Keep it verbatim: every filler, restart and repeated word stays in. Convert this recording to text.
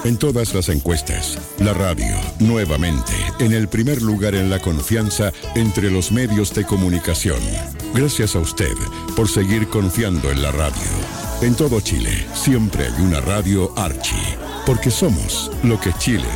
en todas las encuestas. La radio, nuevamente, en el primer lugar en la confianza entre los medios de comunicación. Gracias a usted por seguir confiando en la radio. En todo Chile, siempre hay una radio Archie, porque somos lo que Chile